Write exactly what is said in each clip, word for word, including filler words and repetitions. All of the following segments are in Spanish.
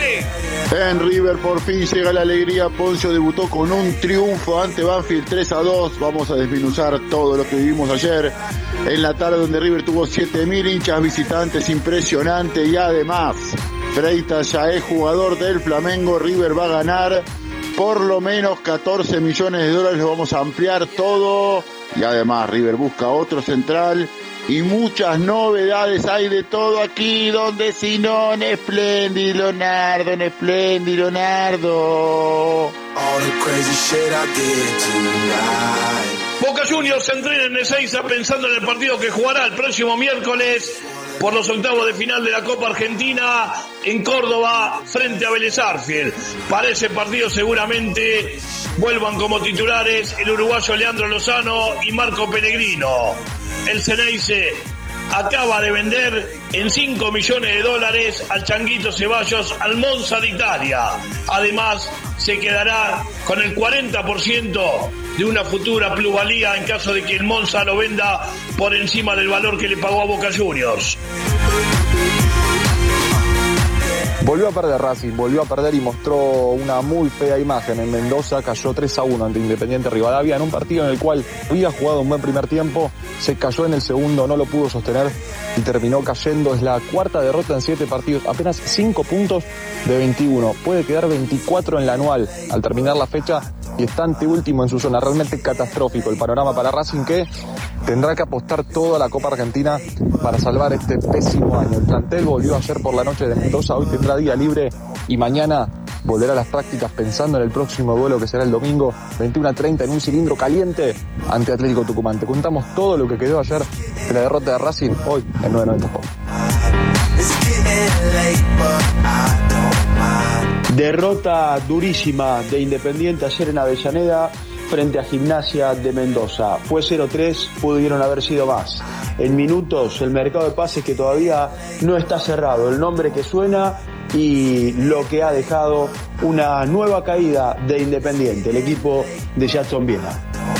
dale. En River por fin llega la alegría. Poncio debutó con un triunfo ante Banfield tres a dos. Vamos a desminuzar todo lo que vivimos ayer en la tarde, donde River tuvo siete mil hinchas visitantes, impresionante. Y además, Freitas ya es jugador del Flamengo. River va a ganar por lo menos catorce millones de dólares. Lo vamos a ampliar todo. Y además River busca otro central. Y muchas novedades, hay de todo aquí, donde si no, en Splendid Leonardo, en Splendid Leonardo. Boca Juniors se entrena en Ezeiza pensando en el partido que jugará el próximo miércoles por los octavos de final de la Copa Argentina en Córdoba frente a Vélez Sarsfield. Para ese partido seguramente vuelvan como titulares el uruguayo Leandro Lozano y Marco Pellegrino. El Ceneice acaba de vender en cinco millones de dólares al Changuito Ceballos al Monza de Italia. Además, se quedará con el cuarenta por ciento de una futura plusvalía en caso de que el Monza lo venda por encima del valor que le pagó a Boca Juniors. Volvió a perder Racing, volvió a perder y mostró una muy fea imagen. En Mendoza cayó tres a uno ante Independiente Rivadavia en un partido en el cual había jugado un buen primer tiempo, se cayó en el segundo, no lo pudo sostener y terminó cayendo. Es la cuarta derrota en siete partidos, apenas cinco puntos de veintiuno. Puede quedar veinticuatro en la anual al terminar la fecha y está anteúltimo en su zona. Realmente catastrófico el panorama para Racing, que tendrá que apostar toda la Copa Argentina para salvar este pésimo año. El plantel volvió ayer por la noche de Mendoza, hoy tendrá día libre y mañana volverá a las prácticas pensando en el próximo duelo que será el domingo veintiuno a treinta en un cilindro caliente ante Atlético Tucumán. Te contamos todo lo que quedó ayer de la derrota de Racing hoy en nueve noventa Sport. Derrota durísima de Independiente ayer en Avellaneda frente a Gimnasia de Mendoza. Fue cero tres, pudieron haber sido más. En minutos, el mercado de pases que todavía no está cerrado. El nombre que suena y lo que ha dejado una nueva caída de Independiente, el equipo de Jackson Viena.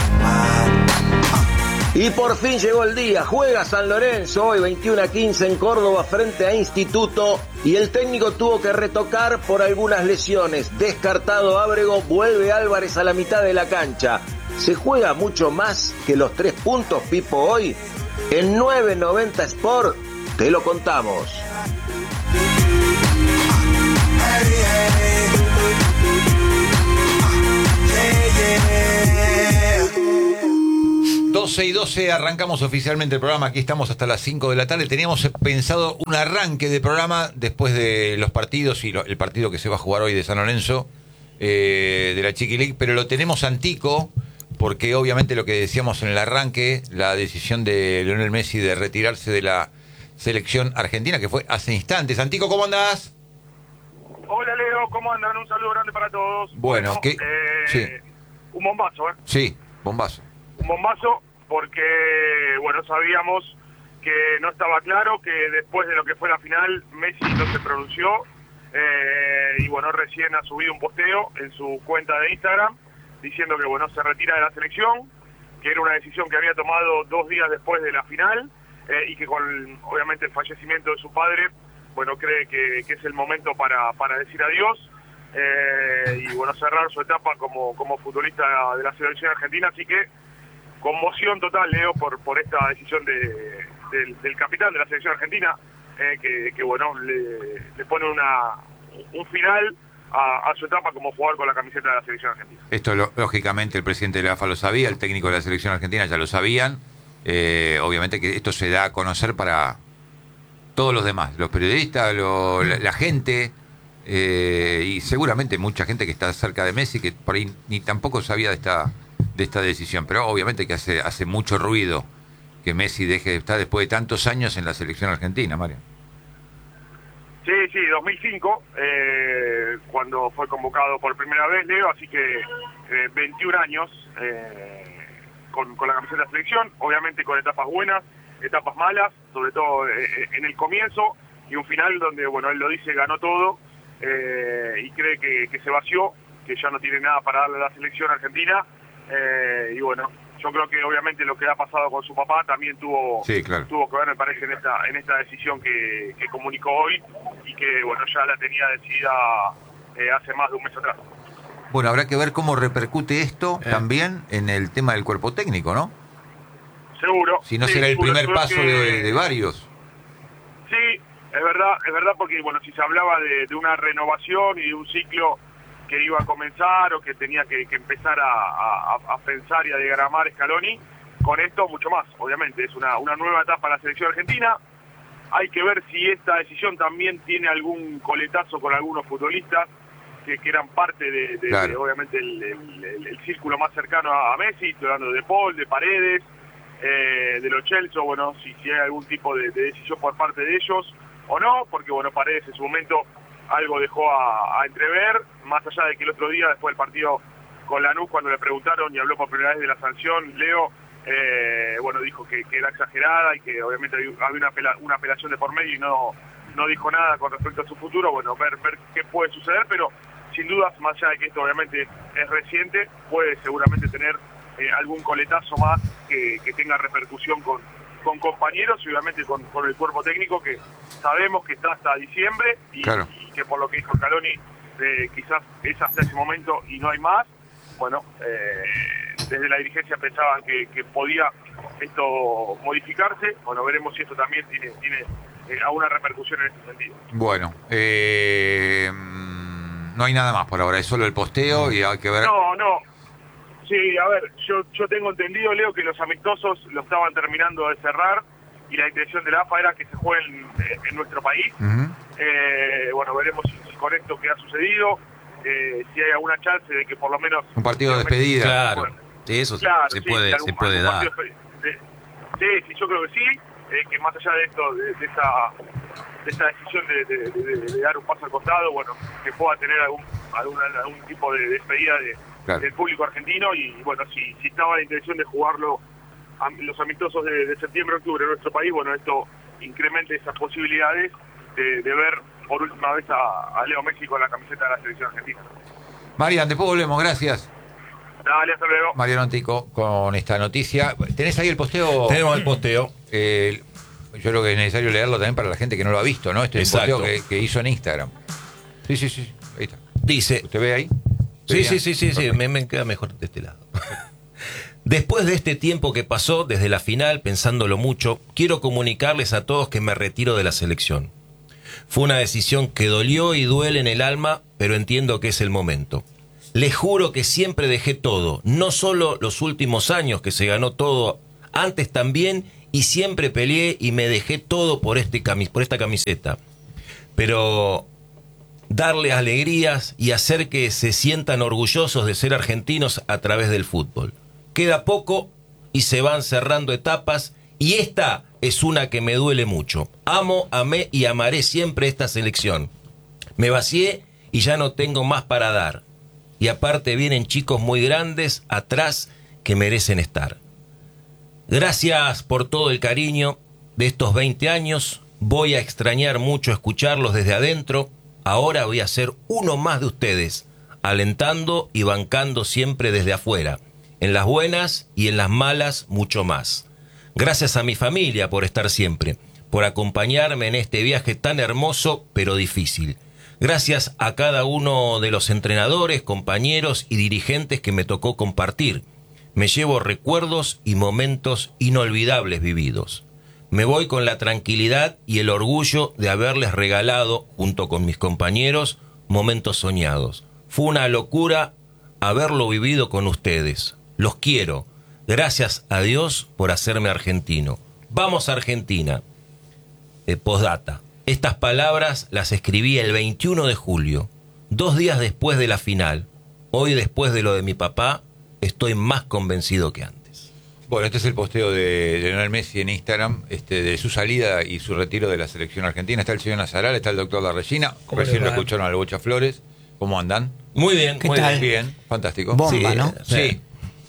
Y por fin llegó el día, juega San Lorenzo hoy veintiuno a quince en Córdoba frente a Instituto y el técnico tuvo que retocar por algunas lesiones. Descartado Ábrego, vuelve Álvarez a la mitad de la cancha. ¿Se juega mucho más que los tres puntos, Pipo, hoy? En nueve noventa Sport te lo contamos. doce y doce, arrancamos oficialmente el programa. Aquí estamos hasta las cinco de la tarde. Teníamos pensado un arranque de programa después de los partidos y lo, el partido que se va a jugar hoy de San Lorenzo, eh, de la Chiqui League, pero lo tenemos antico porque obviamente lo que decíamos en el arranque, la decisión de Lionel Messi de retirarse de la selección argentina, que fue hace instantes. Antico, ¿cómo andás? Hola Leo, ¿cómo andan? Un saludo grande para todos. Bueno, bueno ¿qué? Eh, Sí. Un bombazo, ¿eh? Sí, bombazo. Un bombazo porque, bueno, sabíamos que no estaba claro, que después de lo que fue la final, Messi no se pronunció. Eh, y bueno, recién ha subido un posteo en su cuenta de Instagram diciendo que, bueno, se retira de la selección, que era una decisión que había tomado dos días después de la final eh, y que con, obviamente, el fallecimiento de su padre, bueno, cree que, que es el momento para, para decir adiós eh, y, bueno, cerrar su etapa como, como futbolista de la selección argentina. Así que conmoción total, Leo, por por esta decisión de, del, del capitán de la selección argentina, eh, que, que, bueno, le, le pone una un final a, a su etapa como jugador con la camiseta de la selección argentina. Esto, lo, lógicamente, el presidente de la A F A lo sabía, el técnico de la selección argentina ya lo sabían. Eh, obviamente que esto se da a conocer para todos los demás, los periodistas, lo, la, la gente, eh, y seguramente mucha gente que está cerca de Messi, que por ahí ni tampoco sabía de esta de esta decisión, pero obviamente que hace hace mucho ruido que Messi deje de estar después de tantos años en la selección argentina, Mario. Sí, sí, dos mil cinco, eh, cuando fue convocado por primera vez, Leo, así que eh, veintiún años eh, con, con la camiseta de la selección, obviamente con etapas buenas, etapas malas, sobre todo eh, en el comienzo, y un final donde, bueno, él lo dice, ganó todo, eh, y cree que, que se vació, que ya no tiene nada para darle a la selección argentina. Eh, y bueno, yo creo que obviamente lo que ha pasado con su papá también tuvo sí, claro. tuvo que ver, me parece, en esta en esta decisión que, que comunicó hoy, y que, bueno, ya la tenía decidida eh, hace más de un mes atrás. Bueno, habrá que ver cómo repercute esto eh. también en el tema del cuerpo técnico, ¿no? Seguro. Si no sí, será el seguro, primer paso que... de, de varios. Sí, es verdad, es verdad porque, bueno, si se hablaba de, de una renovación y de un ciclo que iba a comenzar o que tenía que, que empezar a, a, a pensar y a diagramar Scaloni, con esto mucho más, obviamente. Es una, una nueva etapa para la selección argentina. Hay que ver si esta decisión también tiene algún coletazo con algunos futbolistas que, que eran parte de, de, claro. de obviamente, el, el, el, el círculo más cercano a Messi. Estoy hablando de Paul, de Paredes, eh, de los Chelsea, bueno, si, si hay algún tipo de, de decisión por parte de ellos o no, porque, bueno, Paredes en su momento algo dejó a, a entrever, más allá de que el otro día, después del partido con Lanús, cuando le preguntaron y habló por primera vez de la sanción, Leo, eh, bueno, dijo que, que era exagerada y que obviamente había una, apela, una apelación de por medio y no, no dijo nada con respecto a su futuro. Bueno, ver, ver qué puede suceder, pero sin dudas, más allá de que esto obviamente es reciente, puede seguramente tener eh, algún coletazo más que, que tenga repercusión con, con compañeros y obviamente con, con el cuerpo técnico, que sabemos que está hasta diciembre y, claro. y que por lo que dijo Scaloni, eh, quizás es hasta ese momento y no hay más. Bueno, eh, desde la dirigencia pensaban que, que podía esto modificarse. Bueno, veremos si esto también tiene, tiene eh, alguna repercusión en ese sentido. Bueno, eh, no hay nada más por ahora, es solo el posteo y hay que ver... No, no. Sí, a ver, yo yo tengo entendido, Leo, que los amistosos lo estaban terminando de cerrar y la intención de la A F A era que se jueguen en, en nuestro país. Uh-huh. eh, bueno, veremos si, si con esto que ha sucedido, eh, si hay alguna chance de que por lo menos... Un partido de despedida. Claro, bueno, sí, eso claro, se, sí, puede, algún, se puede dar. De, sí, sí, yo creo que sí, eh, que más allá de esto, de, de esta de esta decisión de, de, de, de dar un paso al costado, bueno, que pueda tener algún algún, algún tipo de despedida de, claro. del público argentino y, bueno, si, si estaba la intención de jugarlo a, los amistosos de, de septiembre, octubre en nuestro país, bueno, esto incrementa esas posibilidades de, de ver por última vez a, a Leo Messi con la camiseta de la selección argentina. Marian, después volvemos, gracias. Dale, hasta luego. Mariano Antico con esta noticia. ¿Tenés ahí el posteo? Tenemos el posteo. Eh, yo creo que es necesario leerlo también para la gente que no lo ha visto, ¿no? Este es el posteo que, que hizo en Instagram. Sí, sí, sí, ahí está. Dice... ¿Usted ve ahí? Sí, sí, sí, sí, sí, me, me queda mejor de este lado. Después de este tiempo que pasó desde la final, pensándolo mucho, quiero comunicarles a todos que me retiro de la selección. Fue una decisión que dolió y duele en el alma, pero entiendo que es el momento. Les juro que siempre dejé todo, no solo los últimos años que se ganó todo, antes también, y siempre peleé y me dejé todo por, este camis- por esta camiseta. Pero darles alegrías y hacer que se sientan orgullosos de ser argentinos a través del fútbol. Queda poco y se van cerrando etapas, y esta es una que me duele mucho. Amo, amé y amaré siempre esta selección. Me vacié y ya no tengo más para dar. Y aparte vienen chicos muy grandes atrás que merecen estar. Gracias por todo el cariño de estos veinte años. Voy a extrañar mucho escucharlos desde adentro. Ahora voy a ser uno más de ustedes, alentando y bancando siempre desde afuera. En las buenas y en las malas, mucho más. Gracias a mi familia por estar siempre, por acompañarme en este viaje tan hermoso pero difícil. Gracias a cada uno de los entrenadores, compañeros y dirigentes que me tocó compartir. Me llevo recuerdos y momentos inolvidables vividos. Me voy con la tranquilidad y el orgullo de haberles regalado, junto con mis compañeros, momentos soñados. Fue una locura haberlo vivido con ustedes. Los quiero. Gracias a Dios por hacerme argentino. Vamos Argentina. Eh, postdata. Estas palabras las escribí el veintiuno de julio, dos días después de la final. Hoy, después de lo de mi papá, estoy más convencido que antes. Bueno, este es el posteo de Lionel Messi en Instagram, este, de su salida y su retiro de la selección argentina. Está el señor Nazaral, está el doctor La Regina. Recién lo escucharon al Bocha Flores. ¿Cómo andan? Muy bien, ¿Qué muy tal? bien. Bien, fantástico. Bomba, sí, ¿no? Sí. sí.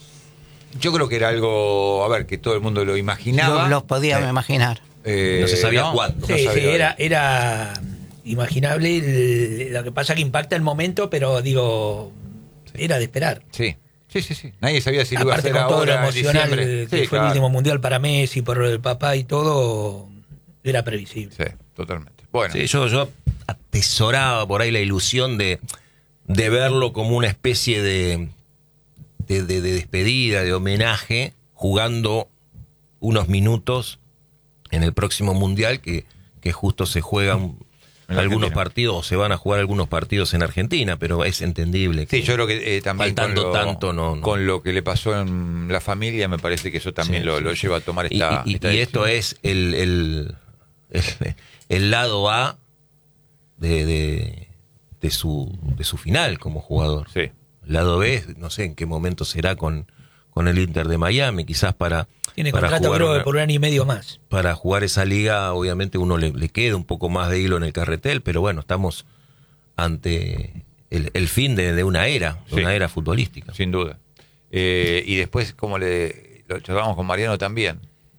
Yo creo que era algo, a ver, que todo el mundo lo imaginaba. Lo, lo podíamos sí. imaginar. Eh, no se sabía ¿no? cuándo. Sí, no sabía sí, era, era imaginable. El, lo que pasa que impacta el momento, pero digo, era de esperar. Sí, sí, sí, sí. Nadie sabía si lo Aparte iba a hacer con todo ahora, lo emocional en que sí, fue claro. el último mundial para Messi, por el papá y todo, era previsible. Sí, totalmente. Bueno. Sí, yo, yo atesoraba por ahí la ilusión de, de verlo como una especie de, de, de, de despedida, de homenaje, jugando unos minutos en el próximo Mundial, que, que justo se juegan algunos partidos, o se van a jugar algunos partidos en Argentina, pero es entendible. Sí, yo creo que eh, también faltando con lo, tanto, no, no. con lo que le pasó en la familia, me parece que eso también Sí, lo, sí, lo sí. lleva a tomar Y, esta, y, esta y esto es el, el, el, el lado A de, de, de, su, de su final como jugador. Sí. El lado B, no sé en qué momento será con, con el Inter de Miami, quizás para... Tiene para contrato jugar creo una- por un año y medio más. para jugar esa liga, obviamente uno le, le queda un poco más de hilo en el carretel, pero bueno, estamos ante el, el fin de, de una era, de Sí. una era futbolística. Sin duda. Eh, y después, como le lo charlábamos con Mariano también,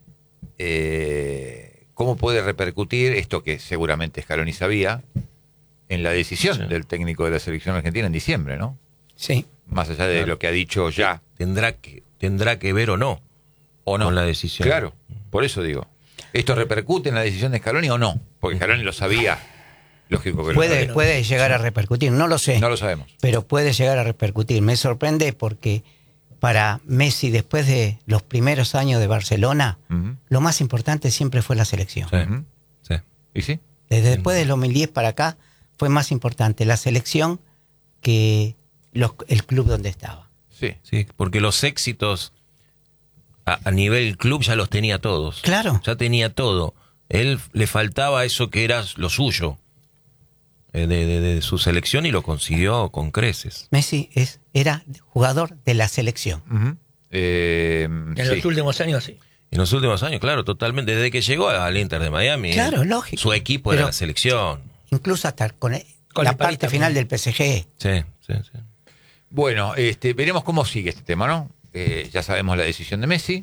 eh, ¿cómo puede repercutir esto que seguramente Scaloni sabía en la decisión Sí. del técnico de la selección argentina en diciembre, ¿no? Sí. Más allá de Claro. lo que ha dicho ya. Tendrá que, tendrá que ver o no, ¿O no? con la decisión. Claro, por eso digo. ¿Esto repercute en la decisión de Scaloni o no? Porque Scaloni lo sabía. Lógico que lo Puede, sabía. puede llegar a repercutir, no lo sé, No lo sabemos. pero puede llegar a repercutir. Me sorprende porque para Messi, después de los primeros años de Barcelona, Ujú. lo más importante siempre fue la selección. Sí, Ujú. sí. ¿Y sí? Desde después del dos mil diez para acá fue más importante la selección que los- el club donde estaba. Sí. Sí, porque los éxitos a, a nivel club ya los tenía todos. Claro. Ya tenía todo. Él le faltaba eso que era lo suyo, eh, de, de- de su selección, y lo consiguió con creces. Messi es, era jugador de la selección. Ujú. Eh, En sí. los últimos años sí. En los últimos años, claro, totalmente. Desde que llegó al Inter de Miami, Claro, él- lógico. su equipo Pero- era la selección. Incluso hasta con, el- Con la el París parte también. final del P S G. Sí, sí, sí. Bueno, este, veremos cómo sigue este tema, ¿no? Eh, ya sabemos la decisión de Messi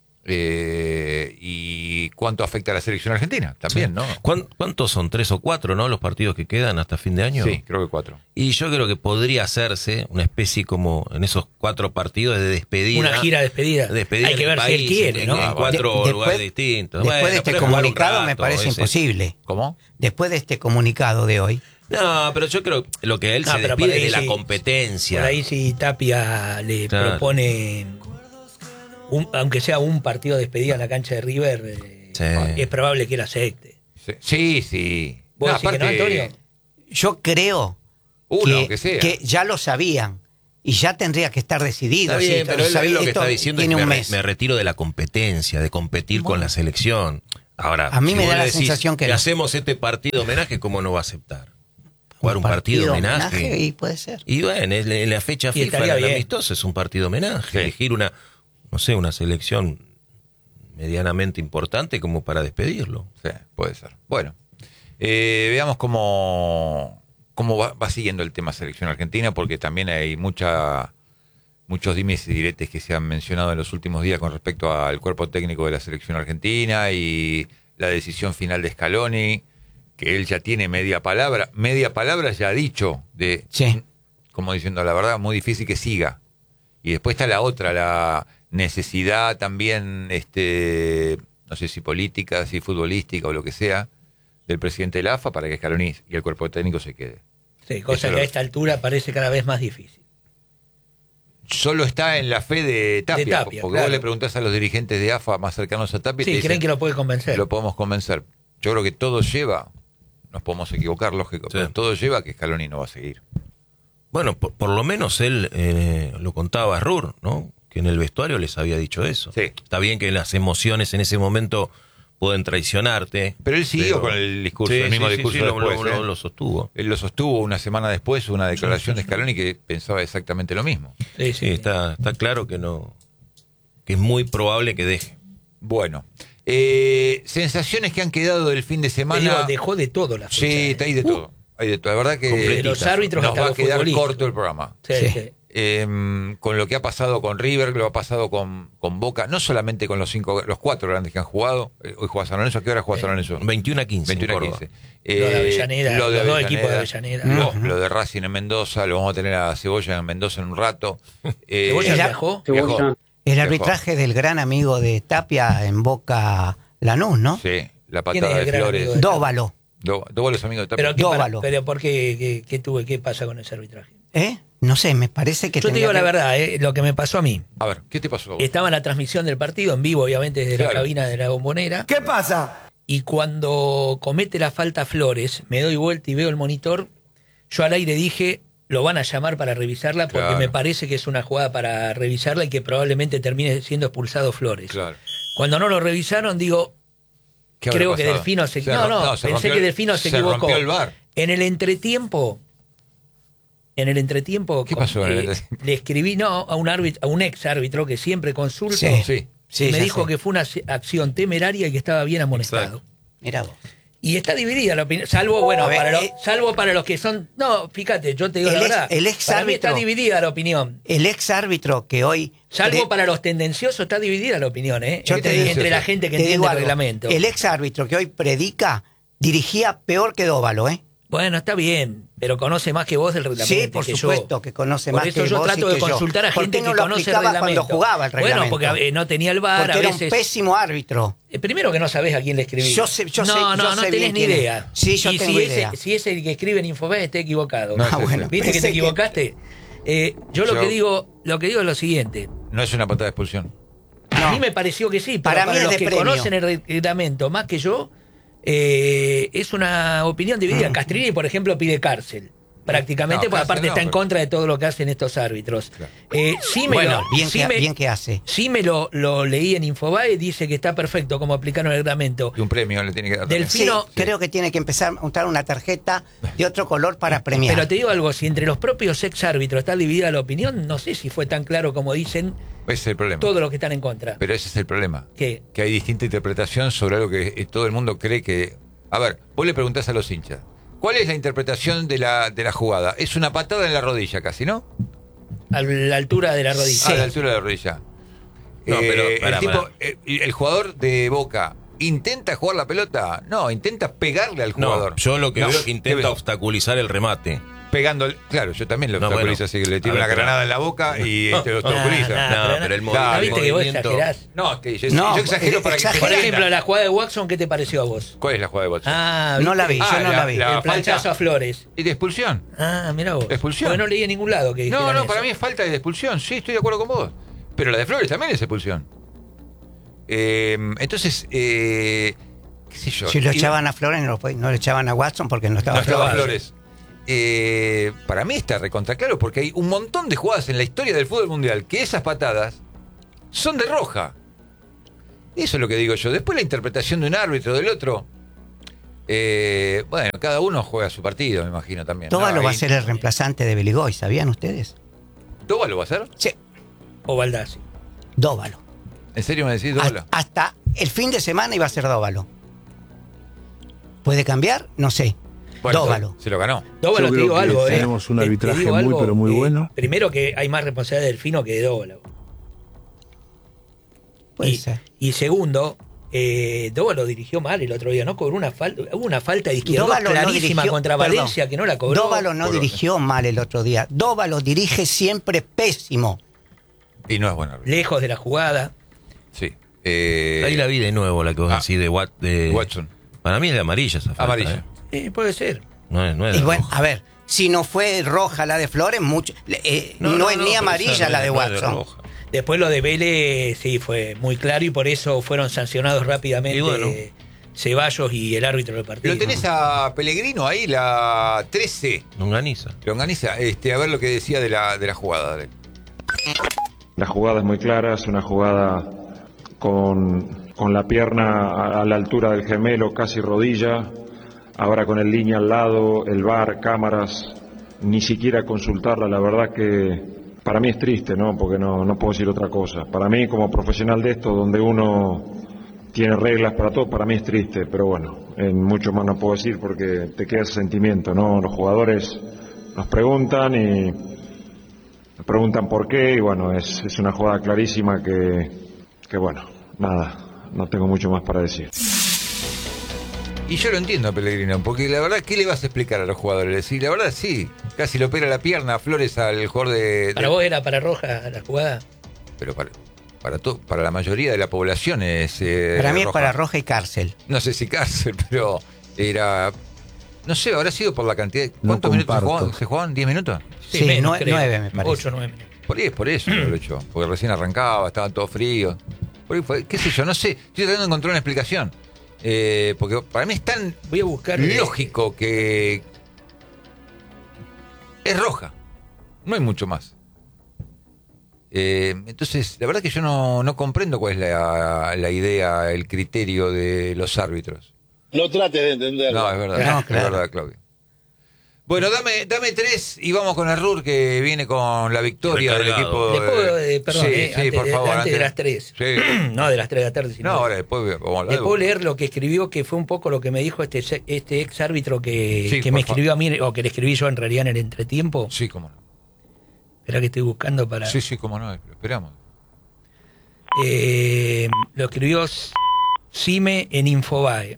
eh, y cuánto afecta a la selección argentina también, ¿no? ¿Cuán- ¿Cuántos son? ¿Tres o cuatro, no? Los partidos que quedan hasta fin de año. Sí, creo que cuatro. Y yo creo que podría hacerse una especie como en esos cuatro partidos de despedida. Una gira de despedida. Despedida Hay que en el ver si él país, quiere, en, ¿no? en cuatro De- lugares después- distintos. Después Bueno, de este pero es jugar un comunicado me rato, parece ese- imposible. ¿Cómo? Después de este comunicado de hoy, No, pero yo creo que lo que él No, se pero por despide ahí de la sí- competencia. Por ahí si Tapia le Claro. propone, un- aunque sea un partido de despedida en la cancha de River, eh, Sí. es probable que él acepte. Sí, sí. sí. ¿Vos No, decís que no, Antonio? yo creo Uno, que, aunque sea. que ya lo sabían y ya tendría que estar decidido. Está bien, sí, pero él, sabía- él lo que esto está diciendo es tiene que un me, re- mes. me retiro de la competencia, de competir con la selección. Ahora, A mí si me vos da le la decís, sensación que le no. hacemos este partido de homenaje, ¿cómo no va a aceptar? Jugar un partido de homenaje. Y puede ser. Y bueno, en en la fecha Y FIFA, estaría en el bien. amistoso, es un partido de homenaje. Sí. Elegir una, no sé, una selección medianamente importante como para despedirlo. Sí, puede ser. Bueno, eh, veamos cómo, cómo va, va siguiendo el tema selección argentina, porque también hay mucha muchos dimes y diretes que se han mencionado en los últimos días con respecto al cuerpo técnico de la selección argentina y la decisión final de Scaloni, que él ya tiene media palabra, media palabra ya ha dicho, de, Sí. como diciendo la verdad, muy difícil que siga. Y después está la otra, la necesidad también, este, no sé si política, si futbolística o lo que sea, del presidente de la A F A para que Scaloni y el cuerpo técnico se quede. Sí, cosa Eso que lo- a esta altura parece cada vez más difícil. Solo está en la fe de Tapia, De Tapia, porque claro. vos le preguntás a los dirigentes de A F A más cercanos a Tapia y Sí, te creen dicen, que lo puede convencer. lo podemos convencer. Yo creo que todo lleva, nos podemos equivocar, lógico, Sí. pero todo lleva a que Scaloni no va a seguir. Bueno, por, por lo menos él eh, lo contaba a Rur, ¿no? Que en el vestuario les había dicho eso. Sí. Está bien que las emociones en ese momento pueden traicionarte. Pero él siguió pero- con el discurso, Sí, el mismo sí, sí, discurso sí, lo- después, lo, lo- ¿eh? lo sostuvo. Él lo sostuvo una semana después, una declaración de Scaloni que pensaba exactamente lo mismo. Sí, Sí, sí. está, está claro que no, que es muy probable que deje. Bueno, eh, sensaciones que han quedado del fin de Pero semana. dejó de todo la fecha, Sí, ¿eh? está ahí de todo. Hay de todo. La verdad que De los árbitros nos hasta va a los quedar futbolistas. corto el programa. Sí, Sí. sí. Eh, con lo que ha pasado con River, lo que ha pasado con, con Boca, no solamente con los cinco, los cuatro grandes que han jugado. Eh, hoy juega San Lorenzo, ¿a qué hora juega San Lorenzo? veintiuno a quince. veintiuno a en Córdoba. quince. Lo de Eh, Avellaneda, lo de los dos Avellaneda, equipos de Avellaneda. Lo, Ujú. lo de Racing en Mendoza, lo vamos a tener a Cebolla en Mendoza en un rato. Eh, ¿Cebolla ya- viajó? viajó. El arbitraje del gran amigo de Tapia en Boca Lanús, ¿no? Sí, la ¿Quién es patada el de gran Flores. amigo de- Dóvalo. Do- Dóvalos amigos de Tapia. Pero, ¿qué para- Dóvalo. pero ¿por qué, qué, qué tuve, qué pasa con ese arbitraje? ¿Eh? No sé, me parece que Yo te tendría digo la que- verdad, eh, lo que me pasó a mí. A ver, ¿qué te pasó? Estaba en la transmisión del partido, en vivo, obviamente, desde Claro. la cabina de la Bombonera. ¿Qué pasa? Y cuando comete la falta Flores, me doy vuelta y veo el monitor. Yo al aire dije, lo van a llamar para revisarla porque Claro. me parece que es una jugada para revisarla y que probablemente termine siendo expulsado Flores. Claro. Cuando no lo revisaron, digo, ¿Qué habrá creo que pasado? Delfino se, Se no, rom- no, se pensé rompió que el- Delfino se, se equivocó. rompió el V A R. En el entretiempo, en el entretiempo, ¿Qué pasó en el eh, entretiempo? le escribí no a un árbitro, a un ex árbitro que siempre consulto. Sí. Sí. Sí, y me ya dijo sé. que fue una acción temeraria y que estaba bien amonestado. Exacto. Mirá vos. Y está dividida la opinión, salvo bueno, A ver, para los, eh, salvo para los que son, no, fíjate, yo te digo el la ex- verdad, el ex para mí está árbitro- dividida la opinión. El ex árbitro que hoy... Salvo cre- para los tendenciosos está dividida la opinión, ¿eh? Yo entre, te digo- entre la gente que te digo entiende el algo. reglamento. El ex árbitro que hoy predica dirigía peor que Dóvalo, ¿eh? Bueno, está bien, pero conoce más que vos del reglamento. Sí, por que supuesto yo. que conoce Por más eso que yo vos trato y de que yo. consultar a ¿Por gente qué no que lo conoce el aplicaba reglamento. cuando jugaba el reglamento? Bueno, porque eh, no tenía el V A R Porque a era veces. un pésimo árbitro. Eh, Primero que no sabés a quién le escribí. Yo sé- yo no, sé- no, yo no sé tenés bien ni quién es. idea. Sí, yo y tengo si idea. Ese, si es el que escribe en Infobay está equivocado. No, Ah, sí, bueno. sí. ¿Viste que Pensé te que- equivocaste? Eh, yo lo Yo- que digo, lo que digo es lo siguiente. No es una patada de expulsión. A No. mí me pareció que sí, pero Para para, mí es los de que premio. conocen el reglamento más que yo, eh, es una opinión Mm. dividida. Castrini, por ejemplo, pide cárcel. Prácticamente, No, porque cárcel aparte no, está en pero- contra de todo lo que hacen estos árbitros. Claro. Eh, sí me Bueno, lo, bien, sí que, me- bien que hace. sí me lo, lo leí en Infobae, dice que está perfecto como aplicaron el reglamento. Y un premio le tiene que dar. Del también. Fino- Sí, creo que tiene que empezar a usar una tarjeta de otro color para premiar. Pero te digo algo, si entre los propios ex árbitros está dividida la opinión, no sé si fue tan claro como dicen Ese es el problema. todos los que están en contra. Pero ese es el problema. ¿Qué? Que hay distinta interpretación sobre algo que eh, todo el mundo cree que... A ver, vos le preguntás a los hinchas, ¿cuál es la interpretación de la, de la jugada? Es una patada en la rodilla casi, ¿no? A la altura de la rodilla. A la altura de la rodilla. No, pero, Eh, pará, el, tipo, pará. eh, el jugador de Boca, ¿intenta jugar la pelota? No, intenta pegarle al jugador. No, yo lo que No, veo es que ¿qué intenta ves? obstaculizar el remate. Pegándole, claro, yo también lo No, obstaculizo, bueno. así que le tiro A ver, una pero- granada en la boca y te lo obstaculiza. Nah, No, nah, pero el nah, movi- ¿no viste que vos movimiento- exagerás? No, que yo, No, yo exagero para que se exagera. Por entienda. ejemplo, la jugada de Watson, ¿qué te pareció a vos? ¿Cuál es la jugada de Watson? Ah, No la ¿viste? vi, yo Ah, no la- la vi. la- El planchazo falta. a Flores. ¿Y de expulsión? Ah, mira vos. ¿De expulsión? Porque no leí en ningún lado que No, dijeran no, eso. para mí es falta de expulsión. Sí, estoy de acuerdo con vos. Pero la de Flores también es expulsión. Eh, entonces, eh, qué sé yo. Si lo Y- echaban a Flores, no lo, puede- no lo echaban a Watson porque no estaba No estaba Flores. Flores. Eh, para mí está recontra claro porque hay un montón de jugadas en la historia del fútbol mundial que esas patadas son de roja. Eso es lo que digo yo. Después la interpretación de un árbitro del otro. eh, bueno, cada uno juega su partido, me imagino también. Dóvalo No, va a ahí- ser el reemplazante de Beligoy, ¿sabían ustedes? ¿Dóvalo va a ser? Sí, O Baldassi. Dóvalo. ¿En serio me decís Dóvalo? Hasta, hasta el fin de semana iba a ser Dóvalo. ¿Puede cambiar? No sé. Bueno, Dóvalo. Se lo ganó. Dóvalo, Yo te creo digo que algo, ¿eh? tenemos un Te- te arbitraje digo muy, algo, pero muy eh, bueno. Primero que hay más responsabilidad de Delfino que de Dóvalo. Puede Y, ser. y segundo, eh, Dóvalo dirigió mal el otro día, ¿no? Cobró una falta, hubo una falta de izquierda Dóvalo no clarísima dirigió- contra perdón. Valencia que no la cobró. Dóvalo no Por- dirigió mal el otro día. Dóvalo dirige siempre pésimo. Y no es bueno. Lejos de la jugada. Sí. Eh, Ahí la vi de nuevo, la que vos ah, decís de, Wat, de Watson. Para mí es de amarilla esa falta. Amarilla. ¿eh? Eh, puede ser. No es, no es Y de bueno, roja. a ver, si no fue roja la de Flores, mucho, eh, no, es ni pero amarilla esa no la es- de no es Watson. roja. Después lo de Vélez sí fue muy claro y por eso fueron sancionados rápidamente Y bueno. eh, Ceballos y el árbitro del partido. Lo tenés a Pellegrino ahí, la trece. Longaniza. Longaniza, este, a ver lo que decía de la, de la jugada. dale. La jugada es muy clara, es una jugada con, con la pierna a, a la altura del gemelo, casi rodilla, ahora con el línea al lado, el V A R, cámaras, ni siquiera consultarla, la verdad que para mí es triste, ¿no? Porque no, no puedo decir otra cosa. Para mí, como profesional de esto, donde uno tiene reglas para todo, para mí es triste, pero bueno, en mucho más no puedo decir porque te queda ese sentimiento, ¿no? Los jugadores nos preguntan y me preguntan por qué y bueno, es, es una jugada clarísima que, que bueno, nada, no tengo mucho más para decir. Y yo lo entiendo a Pellegrino, porque la verdad, ¿qué le vas a explicar a los jugadores? Y la verdad, sí, casi le opera la pierna a Flores al jugador de... ¿Para de- vos era para roja la jugada? Pero para, para, to- para la mayoría de la población es... eh, Para mí es roja. para roja y cárcel. No sé si cárcel, pero era No sé, habrá sido por la cantidad. De, ¿Cuántos No minutos se comparto. jugaban? ¿Se jugaban? ¿diez minutos? Sí, sí menos, nueve, creo. nueve me parece. Ocho, nueve minutos. Por ahí es por eso que lo echó. Porque recién arrancaba, estaba todo frío. Por ahí fue, qué sé yo, no sé. Estoy tratando de encontrar una explicación. Eh, porque para mí es tan Voy a buscar. lógico que es roja. No hay mucho más. Eh, entonces, la verdad que yo no, no comprendo cuál es la, la idea, el criterio de los árbitros. No trates de entenderlo. No, es verdad, No, es claro. verdad, Claudio. Bueno, dame, dame tres y vamos con el R U R que viene con la victoria del Recargado. equipo. Le puedo, eh, perdón, sí, eh, sí, antes, por de, favor. antes de las tres. Sí. No de las tres de la tarde, sino. No, ahora después vamos a hablar Le de- puedo leer lo que escribió, que fue un poco lo que me dijo este, este ex árbitro que, Sí, que me por fa- escribió a mí, o que le escribí yo en realidad en el entretiempo. Sí, cómo no. Espera que estoy buscando para. Sí, sí, cómo no. Lo esperamos. Eh, lo escribió Cime en Infobae.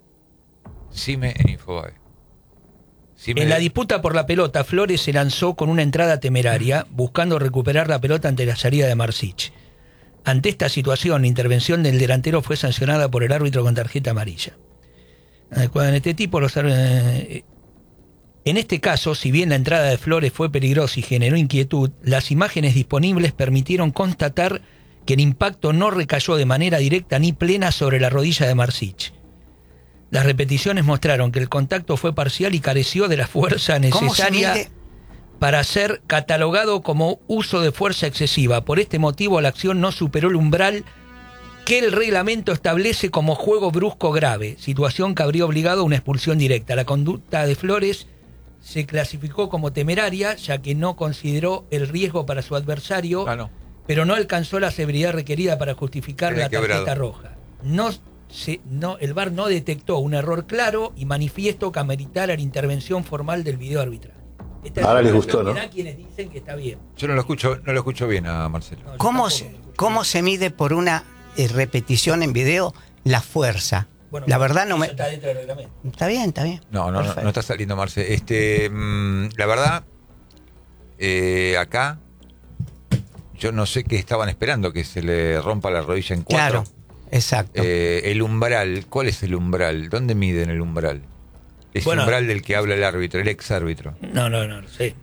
Cime en Infobae. Cime En de- la disputa por la pelota, Flores se lanzó con una entrada temeraria, buscando recuperar la pelota ante la salida de Marsich. Ante esta situación, la intervención del delantero fue sancionada por el árbitro con tarjeta amarilla. Adecuada en este tipo, los árbitros, eh, en este caso, si bien la entrada de Flores fue peligrosa y generó inquietud, las imágenes disponibles permitieron constatar que el impacto no recayó de manera directa ni plena sobre la rodilla de Marsich. Las repeticiones mostraron que el contacto fue parcial y careció de la fuerza ¿Cómo se necesaria mide? para ser catalogado como uso de fuerza excesiva. Por este motivo, la acción no superó el umbral que el reglamento establece como juego brusco grave, situación que habría obligado a una expulsión directa. La conducta de Flores se clasificó como temeraria, ya que no consideró el riesgo para su adversario, Ah, no. pero no alcanzó la severidad requerida para justificar Era la tarjeta quebrado. roja. No, se, no, el V A R no detectó un error claro y manifiesto que ameritara la intervención formal del video arbitral. Esta es Ahora la les gustó, opinión ¿no? de quienes dicen que está bien. Yo no lo escucho, no lo escucho bien a Marcelo. No, yo ¿Cómo tampoco. se, ¿Cómo se mide por una eh, repetición en video la fuerza? Bueno, la verdad no eso me... está dentro del reglamento. Está bien, está bien. No, no, no, Perfecto. no está saliendo Marce. Este, mm, la verdad, eh, acá yo no sé qué estaban esperando, que se le rompa la rodilla en cuatro. Claro, exacto. Eh, el umbral, ¿cuál es el umbral? ¿Dónde miden el umbral? Es Bueno. el umbral del que habla el árbitro, el ex árbitro. No, no, no, sí.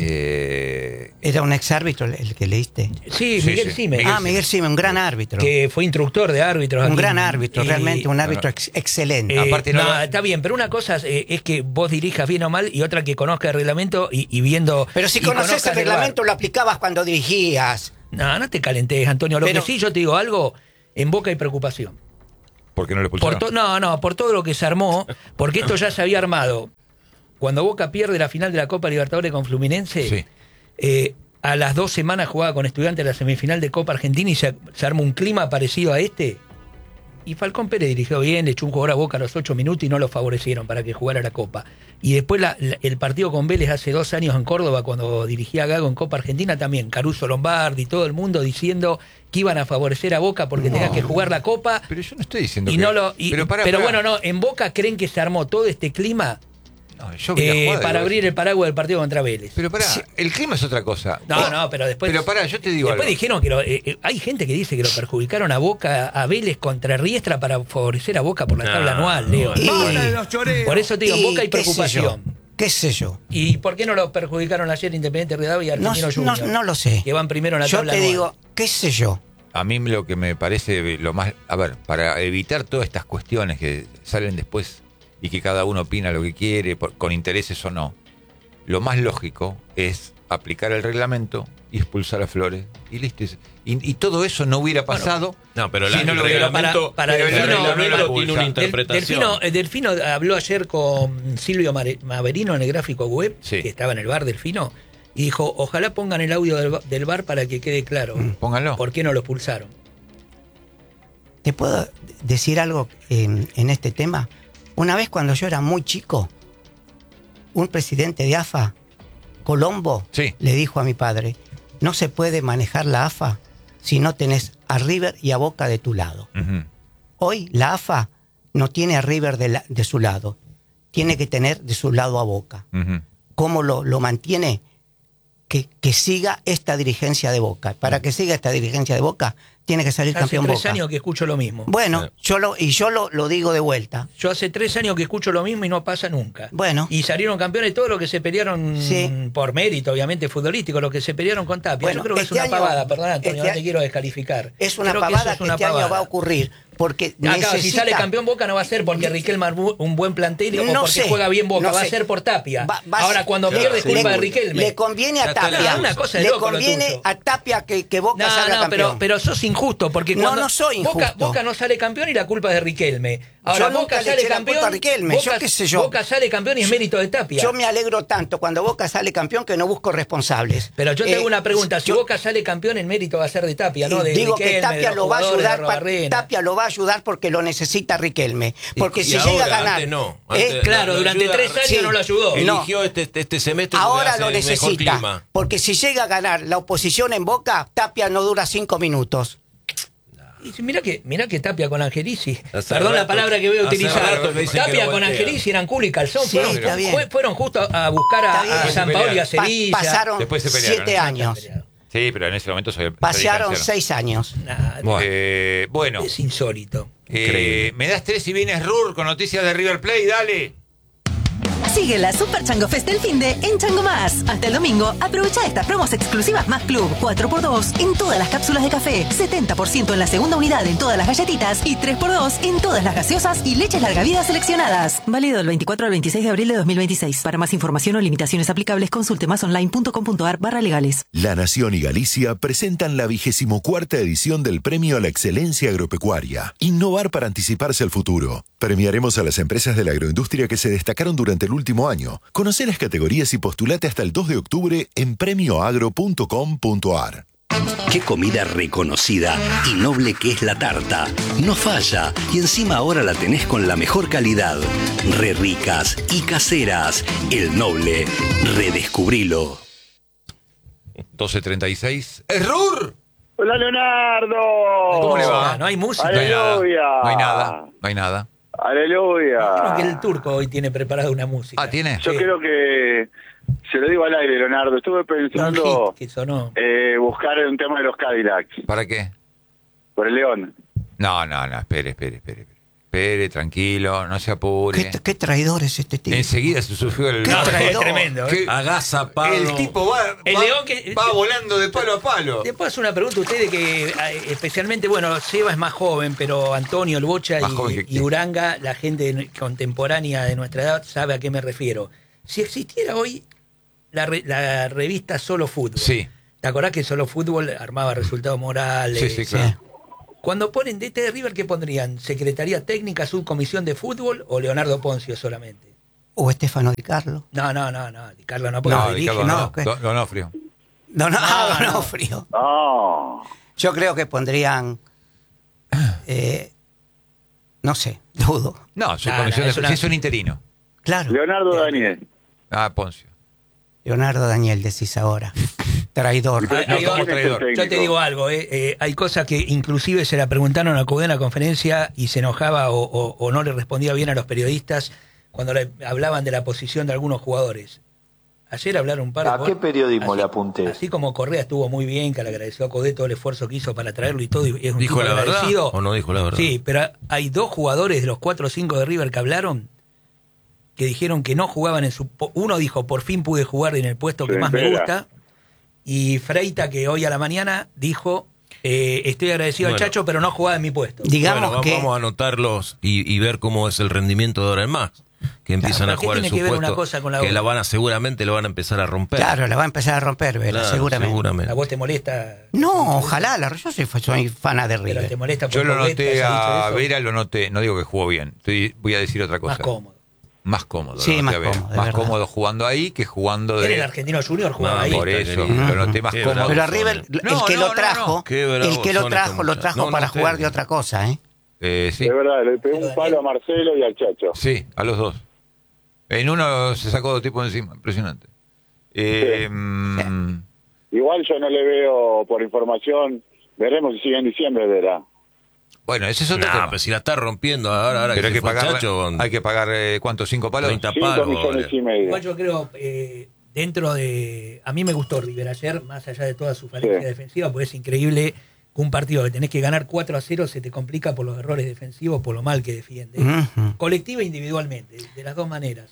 Eh, ¿Era un ex árbitro el que leíste? Sí, Sí, Miguel sí. Sime, ah, Miguel Sime, un gran árbitro. que fue instructor de árbitros. Un aquí. gran árbitro, Eh, realmente, un árbitro no. ex- excelente. Eh, Aparte no, no lo- está bien, pero una cosa eh, es que vos dirijas bien o mal y otra que conozca el reglamento y, y viendo. Pero si y conoces conozcas el el V A R. reglamento, lo aplicabas cuando dirigías. No, no te calentes, Antonio. Lo Pero- que sí, yo te digo algo, en Boca hay preocupación. ¿Por qué no le Por expulsaron? to- no, no, por todo lo que se armó, porque esto ya se había armado. Cuando Boca pierde la final de la Copa Libertadores con Fluminense, Sí. eh, a las dos semanas jugaba con Estudiantes la semifinal de Copa Argentina y se, se armó un clima parecido a este. Y Falcón Pérez dirigió bien, le echó un jugador a Boca a los ocho minutos y no lo favorecieron para que jugara la Copa. Y después la- la- el partido con Vélez hace dos años en Córdoba, cuando dirigía a Gago en Copa Argentina también, Caruso Lombardi, todo el mundo diciendo que iban a favorecer a Boca porque tenía que jugar la Copa. Pero yo no estoy diciendo Y que... no lo, y- pero pero pará, pará. bueno, no, en Boca creen que se armó todo este clima No, yo vi la eh, jugada para y- abrir el paraguas del partido contra Vélez. Pero pará, el clima es otra cosa. No, Vos- no, pero después. Pero pará, yo te digo Después algo. dijeron que lo- eh, eh, hay gente que dice que lo perjudicaron a Boca, a Vélez contra Riestra para favorecer a Boca por la No, tabla anual, Leo. Y- Por eso te digo, en y Boca hay qué sé preocupación. yo, ¿Qué sé yo? ¿Y por qué no lo perjudicaron ayer Independiente Rivadavia y No, Argentino no, Junior? no lo sé. Que van primero en la Yo tabla te anual. digo, ¿qué sé yo? A mí lo que me parece lo más... A ver, para evitar todas estas cuestiones que salen después y que cada uno opina lo que quiere, por- con intereses o no, lo más lógico es aplicar el reglamento y expulsar a Flores. Y listo. Y, y todo eso no hubiera pasado... No, pero si la- no el lo hubiera- reglamento, para- para pero el Delfino- reglamento no lo tiene expulsa. una Del- interpretación. Delfino, eh, Delfino habló ayer con Silvio Mare- Maverino en el gráfico web, Sí. que estaba en el bar Delfino, y dijo, ojalá pongan el audio del, ba- del bar para que quede claro Pónganlo. por qué no lo expulsaron. ¿Te puedo decir algo en, en este tema? Una vez cuando yo era muy chico, un presidente de A F A, Colombo, Sí. le dijo a mi padre, no se puede manejar la A F A si no tenés a River y a Boca de tu lado. Ujú. Hoy la A F A no tiene a River de, la- de su lado, tiene que tener de su lado a Boca. Ujú. ¿Cómo lo, lo mantiene? Que, que siga esta dirigencia de Boca. Para que siga esta dirigencia de Boca, Tiene que salir Hace campeón tres Boca. años que escucho lo mismo. Bueno, yo lo, y yo lo, lo digo de vuelta. Yo hace tres años que escucho lo mismo y no pasa nunca. Bueno. Y salieron campeones todos los que se pelearon Sí. por mérito, obviamente, futbolístico, los que se pelearon con Tapia. Bueno, yo creo que este es una año- pavada, perdón, Antonio, este no te quiero descalificar. Es una Creo que pavada eso que, es una este año pavada. va a ocurrir. Porque Acá, necesita... si sale campeón Boca no va a ser porque Riquelme armó un buen plantel o No porque sé, juega bien Boca, no va a sé. ser por Tapia. Va- va a Ahora, ser- cuando Claro, pierde es sí. culpa de le, Riquelme. le conviene a Ya está Tapia. la una cosa de le loco lo conviene tuyo. a Tapia que, que Boca No, salga no, campeón. pero, pero sos injusto, porque No, cuando no soy Boca, injusto. Boca no sale campeón y la culpa es de Riquelme. Ahora, Yo nunca Boca le sale eché la campeón, culpa a Riquelme, yo Boca, qué sé yo. Boca sale campeón y es mérito de Tapia. Yo me alegro tanto cuando Boca sale campeón que no busco responsables. Pero yo te Eh, hago una pregunta, si yo- Boca sale campeón, el mérito va a ser de Tapia, ¿no? De Digo Riquelme, que Tapia de los lo va a jugadores, de ayudar, pa- Arrobarrena. Tapia lo va a ayudar porque lo necesita Riquelme. Porque Y- si y llega ahora, a ganar, antes no. ¿eh? Antes- Claro, lo durante ayuda- tres años sí. no lo ayudó. No. Eligió este, este, este semestre porque ahora hace lo el mejor necesita. clima. Porque si llega a ganar la oposición en Boca, Tapia no dura cinco minutos. Y si- Mirá que, mirá que Tapia con Angelici, Hace perdón la rato- palabra que voy a hace utilizar, rato que dicen que Tapia lo con voltea. Angelici eran culo y calzón, Sí, fueron, está bien. fue- fueron justo a buscar Está a, bien. a San Paolo y a Pa- Sevilla. pasaron Después se pelearon, siete ¿no? años. Sí, pero en ese momento se, se Pasearon distanciaron. seis años. Nah, Bueno, eh, bueno es insólito. eh, me das tres y vienes Rur con noticias de River Plate, dale. Sigue la Super Chango Fest del finde en Chango Más. Hasta el domingo, aprovecha estas promos exclusivas Más Club. cuatro por dos en todas las cápsulas de café, setenta por ciento en la segunda unidad en todas las galletitas y tres por dos en todas las gaseosas y leches larga vida seleccionadas. Válido del veinticuatro al veintiséis de abril de dos mil veintiséis. Para más información o limitaciones aplicables, consulte másonline.com.ar barra legales. La Nación y Galicia presentan la vigésimo cuarta edición del Premio a la Excelencia Agropecuaria. Innovar para anticiparse al futuro. Premiaremos a las empresas de la agroindustria que se destacaron durante el último año. Conoce las categorías y postulate hasta el dos de octubre en premio agro punto com punto ar. Qué comida reconocida y noble que es la tarta. No falla, y encima ahora la tenés con la mejor calidad. Re ricas y caseras. El Noble. Redescubrilo. doce treinta y seis. ¡Es Rur! Hola, Leonardo. ¿Cómo le va? No hay música. No hay nada. Aleluya. No hay nada. No hay nada. Aleluya. Creo que el turco hoy tiene preparada una música. Ah, ¿tiene? Yo Sí. creo que, se lo digo al aire, Leonardo, estuve Un pensando hit que sonó. eh, buscar un tema de los Cadillacs, ¿Para qué? por el León. No, no, no, espere, espere, espere. Espere, tranquilo, no se apure. ¿Qué, qué traidor es este tipo? Enseguida se surgió el... Qué No, es traidor. tremendo. ¿eh? ¿Qué? Agazapado. El tipo va, El va- león que- va volando de palo a palo. Le puedo hacer una pregunta a ustedes que, eh, especialmente, bueno, Seba es más joven, pero Antonio, el Bocha Más joven que y, quién. y Uranga, la gente de- contemporánea de nuestra edad, sabe a qué me refiero. Si existiera hoy la, re- la revista Solo Fútbol, Sí. ¿te acordás que Solo Fútbol armaba resultados morales? Sí, sí, claro. Cuando ponen D T de River, ¿qué pondrían? ¿Secretaría Técnica, Subcomisión de Fútbol o Leonardo Poncio solamente? O Estefano Di Carlo. No, no, no, no, Di Carlo no puede. No, No, dije, Ricardo, no, no, ¿qué? Don- Donofrio. No, no, No, no, no. frío. No. Yo creo que pondrían, eh, no sé, dudo. No, su No, comisión no, de es una- si es un interino. Claro. Leonardo Daniel. Ah, Poncio. Leonardo Daniel, decís ahora. Traidor. Hay- hay- como ¿Quién es el traidor. técnico? Yo te digo algo, eh, eh, hay cosas que inclusive se la preguntaron a Cudé en la conferencia y se enojaba o, o- o no le respondía bien a los periodistas cuando le hablaban de la posición de algunos jugadores. Ayer hablaron un par de ¿A qué periodismo así- le apunté? Así como Correa estuvo muy bien, que le agradeció a Cudé todo el esfuerzo que hizo para traerlo y todo, y es un ¿Dijo tipo la verdad agradecido. o no dijo la verdad? Sí, pero hay dos jugadores de los cuatro o cinco de River que hablaron que dijeron que no jugaban en su... po- Uno dijo, por fin pude jugar en el puesto que Sí, más me espera. gusta. Y Freita, que hoy a la mañana dijo, eh, estoy agradecido Bueno. al Chacho, pero no jugaba en mi puesto. Digamos Bueno, va- que vamos a anotarlos y, y ver cómo es el rendimiento de ahora en más. Que empiezan pero a ¿qué jugar en tiene su que ver puesto. una cosa con la que otra? la van a, seguramente lo van a empezar a romper. claro, la va a empezar a romper, Vela, Claro, seguramente. seguramente. ¿A vos te molesta? No, ojalá, la, yo soy, soy fana de Pero te River. molesta por Yo lo Cudé, noté ¿te haya dicho a eso? Vera, lo noté. No digo que jugó bien. Estoy, voy a decir otra cosa. Más cómodo. Más cómodo. Sí, lo noté más a Vera. cómodo, de Más verdad. cómodo jugando ahí que jugando Era el de... argentino junior, jugaba No, ahí. Por Mamita eso, querida. lo noté más Qué cómodo. Pero a River, el No, que no, lo no, trajo, no. Qué bravos el que lo son trajo, estos lo muchachos. trajo No, no, para ustedes. jugar de otra cosa, ¿eh? Eh, sí, De verdad, le pegó un palo a Marcelo y al Chacho. sí, a los dos. En uno se sacó dos tipos encima. Impresionante. Eh, Sí. mm, Igual yo no le veo, por información, veremos si sigue en diciembre, verá. bueno, ese es otro Nah, tema. pero si la está rompiendo ahora, ahora Pero que, hay se que fue el pagar, Chacho, hay que pagar eh, ¿cuántos? ¿Cinco palos? treinta Cinco palos. millones y medio. Igual yo creo, eh, dentro de... A mí me gustó River ayer, más allá de toda su falencia Sí. defensiva, porque es increíble que un partido que tenés que ganar cuatro a cero se te complica por los errores defensivos, por lo mal que defiende. Ujú. Colectiva e individualmente, de las dos maneras.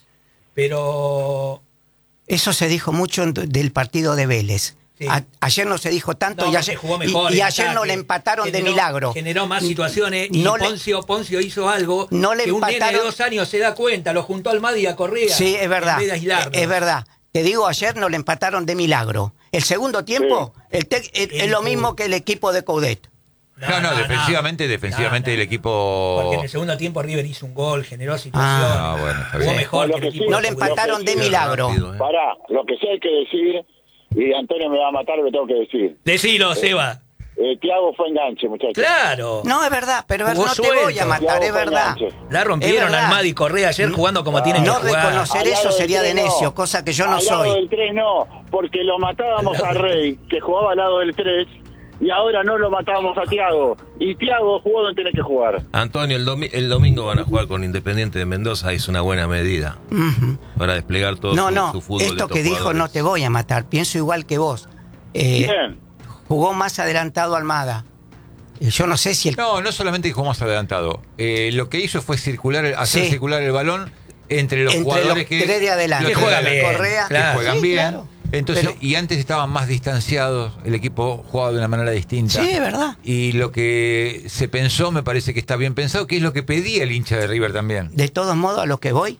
Pero... Eso se dijo mucho en- del partido de Vélez. Sí. A- ayer no se dijo tanto No, y porque ayer, jugó y- mejor y en ayer no ataque. le empataron de Generó- milagro. Generó más situaciones y No le- Poncio, Poncio hizo algo No le que un nene de empataron- dos años se da cuenta, lo juntó al Madi y a Correa. Sí, es verdad. En vez de aislarlo. Es verdad. Te digo, ayer no le empataron de milagro. El segundo tiempo el te- el- es lo mismo que el equipo de Coudet. No, no, defensivamente, defensivamente el equipo... Porque en el segundo tiempo River hizo un gol, generó situaciones. Ah, bueno, está Jugó bien. mejor Lo que el que equipo sí- de No le Coudet. empataron de milagro. Pará, lo que sí hay que decir, y Antonio me va a matar, lo que tengo que decir. Decilo, Seba. Eh, Thiago fue enganche, muchachos. Claro. No, es verdad, pero Jugó no te suelto. voy a matar, Thiago es verdad. Fernández. La rompieron Es verdad. al Madi Correa ayer jugando como tienen No que jugar. reconocer Al eso lado sería del de tres, no. necio, cosa que yo no Al lado soy. del tres no, porque lo matábamos a Rey, que jugaba al lado del tres, y ahora no lo matábamos a Thiago. Y Thiago jugó donde tiene que jugar. Antonio, el, domi- el domingo van a jugar con Independiente de Mendoza, es una buena medida Ujú. para desplegar todo No, su, no, su fútbol. de esto estos que dijo jugadores. no te voy a matar, pienso igual que vos. Eh, Bien. jugó más adelantado Almada. Eh, Yo no sé si el... No, no solamente jugó más adelantado. Eh, lo que hizo fue circular, el- hacer Sí. circular el balón entre los Entre jugadores los que, tres de adelante. los Que tres juegan de bien. adelante, Correa. que Claro. juegan Sí, bien. claro. Entonces, Pero- y antes estaban más distanciados, el equipo jugaba de una manera distinta. Sí, es verdad. Y lo que se pensó, me parece que está bien pensado, que es lo que pedía el hincha de River también. De todos modos, a lo que voy,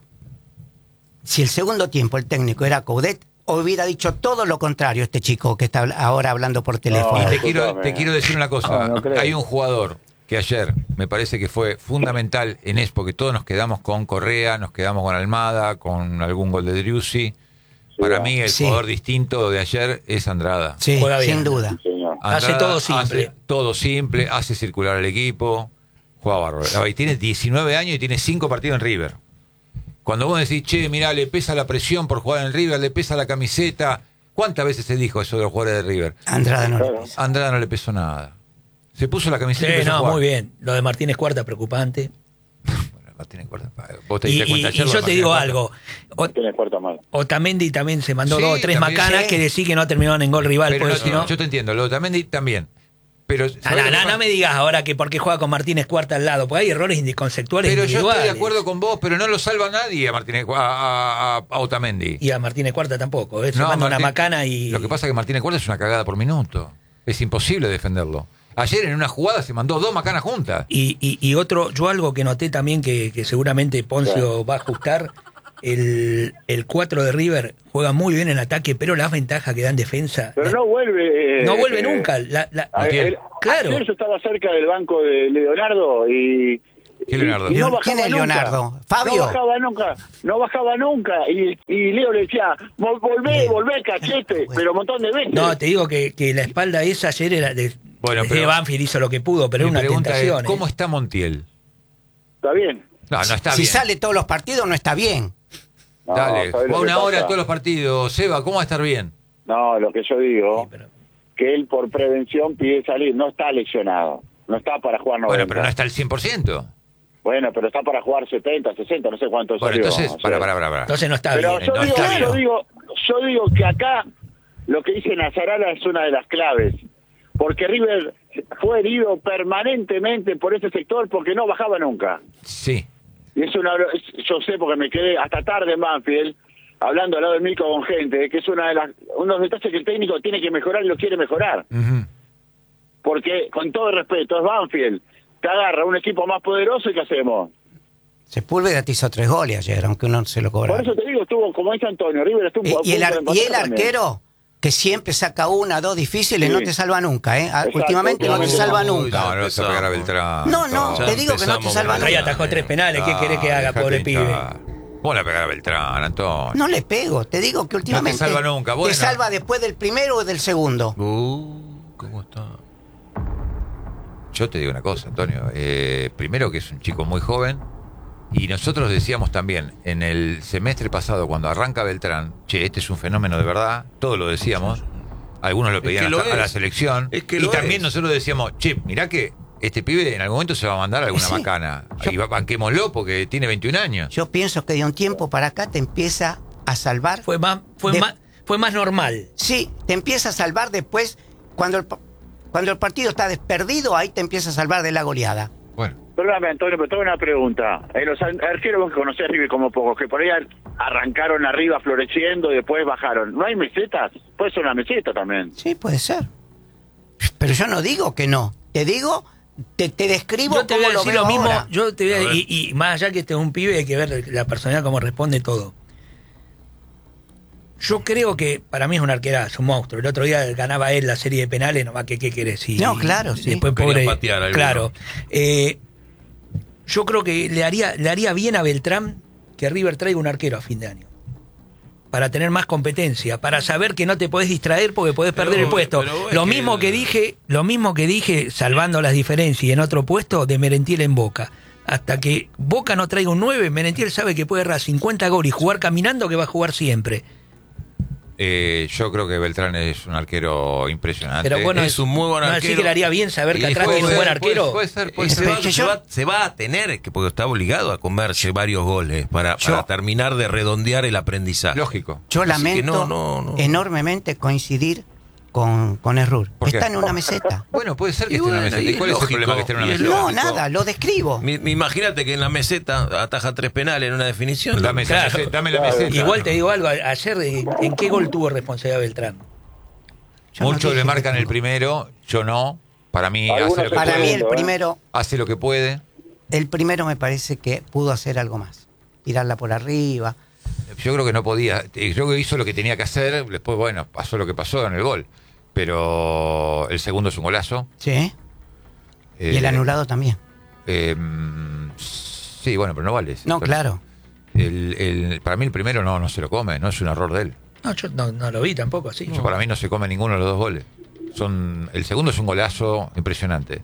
si el segundo tiempo el técnico era Coudet, hubiera dicho todo lo contrario este chico que está habl- ahora hablando por teléfono. Y te discúlpame. quiero, te quiero decir una cosa. No, no creo. Hay un jugador que ayer me parece que fue fundamental en eso, porque todos nos quedamos con Correa, nos quedamos con Almada, con algún gol de Driussi. Para mí el Sí. jugador distinto de ayer es Andrada. Sí, Juega bien. sin duda. Sí, señor. Hace todo simple. hace todo simple, hace circular el equipo, juega bárbaro. Y tiene diecinueve años y tiene cinco partidos en River. Cuando vos decís, che, mirá, le pesa la presión por jugar en River, le pesa la camiseta. ¿Cuántas veces se dijo eso de los jugadores de River? Andrada no le Claro. pesa. Andrada no le pesó nada. Se puso la camiseta y Sí, empezó a no, jugar. muy bien. Lo de Martínez Cuarta, preocupante. Bueno, Martínez Cuarta, vos te Y, diste y- cuenta y ayer, lo yo de te digo Martínez algo. O- Tiene puerta mal. Otamendi también se mandó Sí, dos o tres también. macanas Sí. que decir que no terminaron en gol rival. Pero Porque no, si no, yo te entiendo, lo de Otamendi también. Pero, no, ¿sabés no, lo que no, pasa? no me digas ahora que porque juega con Martínez Cuarta al lado, porque hay errores indi- conceptuales Pero yo individuales. estoy de acuerdo con vos, pero no lo salva nadie a Martínez, a, a- a- a Otamendi. Y a Martínez Cuarta tampoco. ¿eh? Se No, manda una Martín- macana y... Lo que pasa es que Martínez Cuarta es una cagada por minuto. Es imposible defenderlo. Ayer en una jugada se mandó dos macanas juntas. Y, y, y otro, yo algo que noté también que, que seguramente Poncio va a ajustar, el, el cuatro de River juega muy bien en ataque, pero las ventajas que da en defensa... Pero no vuelve. eh, no vuelve eh, nunca. La, la- a- el- claro. Ayer yo estaba cerca del banco de Leonardo y. ¿Qué Leonardo? y no Leon- bajaba ¿Quién es nunca. Leonardo? ¿Fabio? No bajaba nunca, no bajaba nunca. Y, y Leo le decía, "Vol- volvé, volvé, cachete, pero un montón de veces. No, te digo que, que la espalda esa ayer era de... Bueno, desde pero- Banfield hizo lo que pudo, pero Mi era una pregunta tentación. es, ¿eh? ¿cómo está Montiel? Está bien. No, no está si bien. sale todos los partidos no está bien. No, Dale, ¿sabés lo juega que una hora pasa? todos los partidos. Seba, ¿cómo va a estar bien? No, lo que yo digo, Sí, pero- que él por prevención pide salir, no está lesionado, no está para jugar noventa. Bueno, pero no está al cien por ciento. Bueno, pero está para jugar setenta, sesenta, no sé cuánto Bueno, salió. entonces, O sea, para, para, para. para. Entonces no está Pero bien. yo, no digo, está yo bien. digo, yo digo que acá lo que dice Nazarala es una de las claves, porque River fue herido permanentemente por ese sector porque no bajaba nunca. Sí. Y es una, es- yo sé porque me quedé hasta tarde en Banfield hablando al lado del Mico con gente, que es una de las unos detalles que el técnico tiene que mejorar y lo quiere mejorar. Ujú. Porque, con todo el respeto, es Banfield. Te agarra un equipo más poderoso y ¿qué hacemos? Sepúlveda te hizo tres goles ayer, aunque uno se lo cobra. Por eso te digo, estuvo, como dice Antonio, River estuvo Y, a y el, ar- punto de y el empatar también. arquero, que siempre saca una, dos difíciles, Sí. no te salva nunca, ¿eh? Ah, Exacto, últimamente no te últimamente salva no. nunca. No, no se va a pegar a Beltrán. No, no, Ya te digo que no te empezamos salva con Ahí nunca. atajó tres penales, ¿qué querés que haga, dejate pobre hinchar. pibe? ¿Cómo le pegar a Beltrán, Antonio? No le pego, te digo que últimamente salva nunca, bueno. te salva después del primero o del segundo. Uh, ¿cómo está? Yo te digo una cosa, Antonio. Eh, primero que es un chico muy joven. Y nosotros decíamos también, en el semestre pasado, cuando arranca Beltrán, che, este es un fenómeno de verdad, todos lo decíamos. Algunos lo Es pedían que lo hasta a la es. selección. Es que y lo también es. nosotros decíamos, che, mirá que este pibe en algún momento se va a mandar alguna Sí. macana. Yo- Y va- banquémoslo porque tiene veintiún años. Yo pienso que de un tiempo para acá te empieza a salvar. Fue más, fue De- más, fue más normal. Sí, te empieza a salvar después cuando el, Cuando el partido está desperdido, ahí te empieza a salvar de la goleada. Bueno. Perdóname, Antonio, pero tengo una pregunta. En los arqueros vos que conocés a River como pocos, que por ahí arrancaron arriba floreciendo y después bajaron. ¿No hay mesetas? Puede ser una meseta también. Sí, puede ser. Pero yo no digo que no. Te digo, te, te describo yo te voy cómo a lo decir veo lo mismo. ahora. Yo te voy a, y, y más allá que este es un pibe, hay que ver la personalidad, cómo responde todo. Yo creo que para mí es un arquerazo, un monstruo. El otro día ganaba él la serie de penales, nomás que qué querés. Y, no, claro, sí. Después Quería pobre. patear alguno. Claro. Eh, yo creo que le haría, le haría bien a Beltrán que River traiga un arquero a fin de año. Para tener más competencia, para saber que no te podés distraer porque podés perder pero, el puesto. Lo mismo que, el... que dije, lo mismo que dije, salvando las diferencias y en otro puesto, de Merentiel en Boca. Hasta que Boca no traiga un nueve, Merentiel sabe que puede errar cincuenta goles y jugar caminando, que va a jugar siempre. Eh, yo creo que Beltrán es un arquero impresionante. Pero bueno, es un muy buen arquero. ¿No decís que le haría bien saber que atrás tiene un buen arquero? Puede, puede ser, puede se, ser. va, se, va, se va a tener, que porque está obligado a comerse varios goles para, Yo, para terminar de redondear el aprendizaje. Lógico. Yo Así lamento no, no, no. enormemente coincidir con, con Errur. Está en una meseta. Bueno, puede ser que Y esté en una bueno, meseta. y ¿Y cuál es es el problema que esté en una lógico, meseta? No, nada, lo describo. Mi- mi- Imagínate que en la meseta ataja tres penales en una definición. Dame, esa Claro. meseta, dame la meseta. Igual te digo algo, ayer, ¿en, en qué gol tuvo responsabilidad Beltrán? Yo no Muchos dije le que marcan el tuvo. primero, yo no. Para mí Algunos hace lo que Para puede. mí el primero, Hace lo que puede. el primero me parece que pudo hacer algo más. Tirarla por arriba. Yo creo que no podía. Yo creo que hizo lo que tenía que hacer. Después, bueno, pasó lo que pasó en el gol. Pero el segundo es un golazo. Sí. Eh, Y el anulado también. eh, sí, bueno, pero no vale. No, claro. El, el, para mí el primero no, no se lo come, no es un error de él. No, yo no, no lo vi tampoco así. Yo, para mí no se come ninguno de los dos goles. Son, el segundo es un golazo impresionante.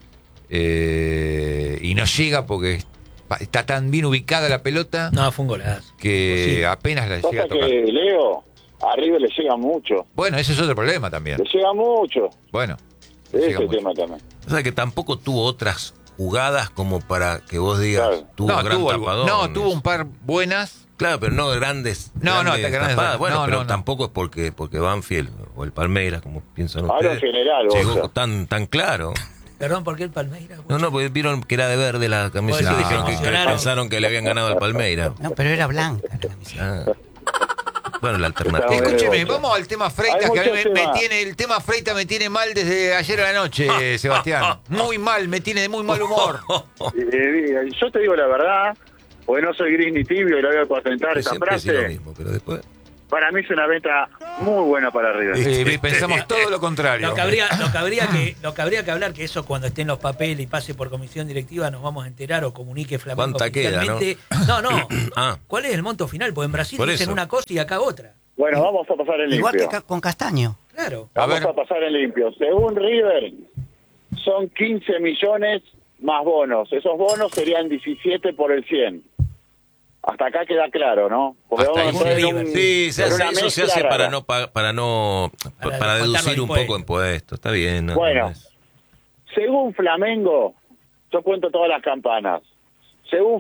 Eh, y no llega porque está tan bien ubicada la pelota. No, fue un golazo. Que Sí. apenas la Pasa llega a tocar. que Leo, arriba le llega mucho. Bueno, ese es otro problema también. Le llega mucho. Bueno. le Ese llega mucho. tema también. O sea que tampoco tuvo otras jugadas como para que vos digas Claro. tuvo No, un gran tuvo, algo- tapador. no, tuvo un par buenas. Claro, pero no grandes. No, no, grandes grandes- tapadas. Bueno, no, pero no, no. tampoco es porque porque Banfield o el Palmeiras, como piensan Ahora ustedes, en general, o llegó sea. tan tan claro. Perdón, ¿por qué el Palmeiras? No, no, porque vieron que era de verde la camiseta. Pues sí, Dijeron se que- que emocionaron. pensaron que le habían ganado al Palmeiras. No, pero era blanca la camiseta. Ah. Bueno, la alternativa. Escúcheme, vamos al tema Freitas, Hay que a mí me, muchos me temas. tiene, el tema Freitas me tiene mal desde ayer a la noche, Sebastián. Muy mal, me tiene de muy mal humor. Eh, yo te digo la verdad, porque no soy gris ni tibio y la voy a patentar esa Siempre es lo frase. mismo, pero después. Para mí es una venta muy buena para River. Eh, pensamos todo lo contrario. Lo que, habría, lo, que habría que, lo que habría que hablar, que eso cuando estén los papeles y pase por comisión directiva nos vamos a enterar o comunique Flamengo ¿Cuánta queda, oficialmente. No, no. Ah. ¿Cuál es el monto final? Porque en Brasil Por dicen eso. una cosa y acá otra. Bueno, vamos a pasar en limpio. Igual que ca- con Castaño. Claro. A Vamos ver. a pasar en limpio. Según River, son quince millones más bonos. Esos bonos serían diecisiete por el cien. Hasta acá queda claro, ¿no? Porque Hasta vamos a ahí entrar en River. un- Sí, se en hace, una eso se mezcla hace para rara. no pa- para no Para para, descontar deducir los un poco impuestos. Está bien. ¿no? Bueno. No es- Según Flamengo, yo cuento todas las campanas. Según